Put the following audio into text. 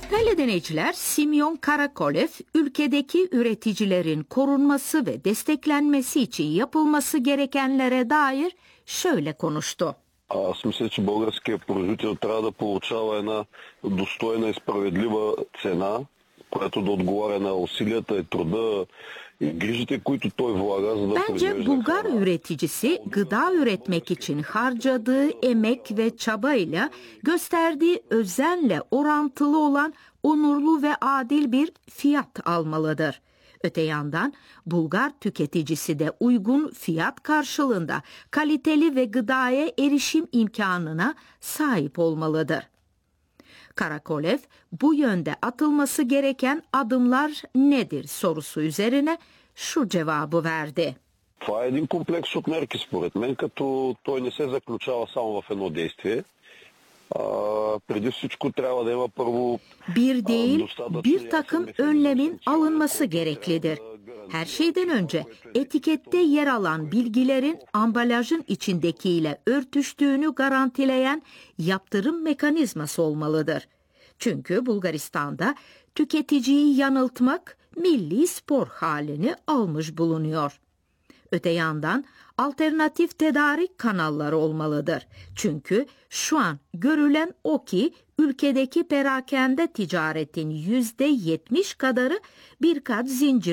Değerli dinleyiciler, Simyon Karakolev, ülkedeki üreticilerin korunması ve desteklenmesi için yapılması gerekenlere dair şöyle konuştu. Аз мисля, че българският производител трябва да получава една достойна и справедлива цена, която да отговаря на усилията и труда и грижите, които той влага, за да Bence произвежда Bulgar храна. üreticisi gıda üretmek için harcadığı emek ve çabayla gösterdiği özenle orantılı olan onurlu ve adil bir fiyat almalıdır. Öte yandan Bulgar tüketicisi de uygun fiyat karşılığında kaliteli ve gıdaya erişim imkanına sahip olmalıdır. Karakolev, bu yönde atılması gereken adımlar nedir sorusu üzerine şu cevabı verdi. Това е един комплекс от мерки, според мен, като той не се заключава само в едно действие. Преди всичко трябва да има първо Bir değil, bir takım önlemin alınması gereklidir. Her şeyden önce etikette yer alan bilgilerin ambalajın içindekiyle örtüştüğünü garantileyen yaptırım mekanizması olmalıdır. Çünkü Bulgaristan'da tüketiciyi yanıltmak milli spor halini almış bulunuyor. Öte yandan alternatif tedarik kanalları olmalıdır. Çünkü şu an görülen o ki ülkedeki perakende ticaretin %70 kadarı birkaç zincir